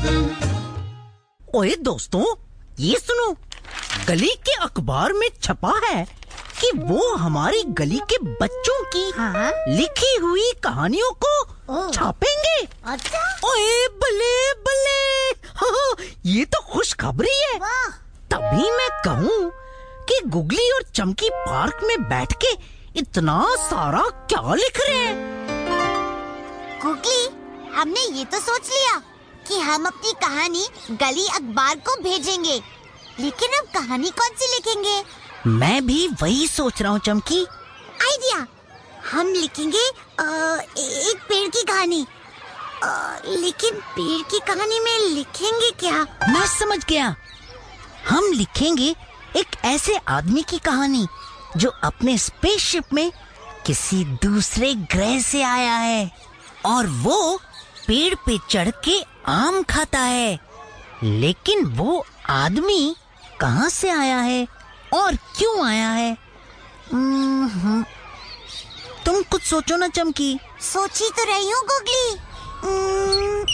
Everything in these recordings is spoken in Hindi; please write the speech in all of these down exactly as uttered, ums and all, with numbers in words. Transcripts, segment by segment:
ओए दोस्तों, ये सुनो, गली के अखबार में छपा है कि वो हमारी गली के बच्चों की हाँ? लिखी हुई कहानियों को छापेंगे। अच्छा? ओए बल्ले बल्ले, हाँ, ये तो खुशखबरी है। वाह! तभी मैं कहूँ कि गुगली और चमकी पार्क में बैठ के इतना सारा क्या लिख रहे हैं। गुगली, हमने ये तो सोच लिया कि हम अपनी कहानी गली अखबार को भेजेंगे, लेकिन अब कहानी कौन सी लिखेंगे? मैं भी वही सोच रहा हूँ चमकी। आइडिया! हम लिखेंगे आ, एक पेड़ की कहानी। आ, लेकिन पेड़ की कहानी में लिखेंगे क्या? मैं समझ गया। हम लिखेंगे एक ऐसे आदमी की कहानी जो अपने स्पेसशिप में किसी दूसरे ग्रह से आया है और वो पेड़ पे चढ़ के आम खाता है। लेकिन वो आदमी कहाँ से आया है और क्यों आया है? हम्म, तुम कुछ सोचो ना चमकी। सोची तो रही हूँ गुगली। उम्म,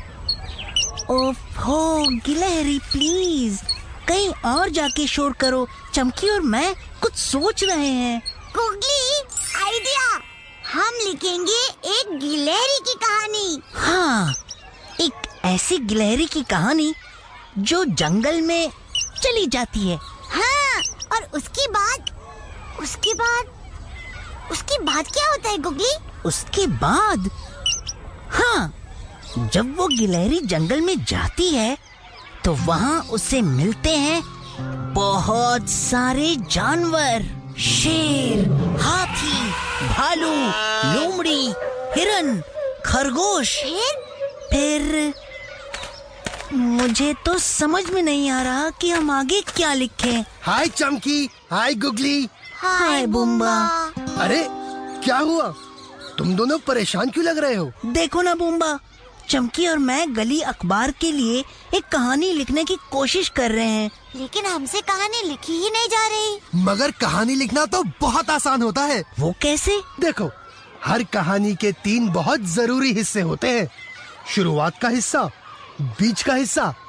ओफो गिलहरी, प्लीज कहीं और जाके शोर करो। चमकी और मैं कुछ सोच रहे हैं। Googly, idea! हम लिखेंगे एक गिलहरी की कहानी। हाँ, एक ऐसी गिलहरी की कहानी जो जंगल में चली जाती है। हाँ, और उसके बाद उसके बाद उसके बाद क्या होता है गुगली? उसके बाद, हाँ, जब वो गिलहरी जंगल में जाती है तो वहाँ उसे मिलते हैं बहुत सारे जानवर। शेर, हाथी, भालू, लोमड़ी, हिरन, खरगोश। फिर फिर मुझे तो समझ में नहीं आ रहा कि हम आगे क्या लिखें। हाय चमकी, हाय गुगली। हाय बुम्बा। अरे क्या हुआ? तुम दोनों परेशान क्यों लग रहे हो? देखो ना बुम्बा, चमकी और मैं गली अखबार के लिए एक कहानी लिखने की कोशिश कर रहे हैं, लेकिन हमसे कहानी लिखी ही नहीं जा रही। मगर कहानी लिखना तो बहुत आसान होता है। वो कैसे? देखो, हर कहानी के तीन बहुत जरूरी हिस्से होते हैं। शुरुआत का हिस्सा, बीच का हिस्सा